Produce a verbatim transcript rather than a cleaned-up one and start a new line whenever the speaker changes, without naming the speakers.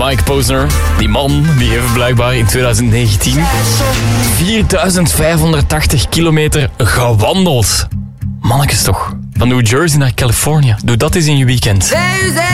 Mike Posner. Die man die heeft blijkbaar in twintig negentien vierduizend vijfhonderdtachtig kilometer gewandeld. Mannetjes toch. Van New Jersey naar Californië. Doe dat eens in je weekend.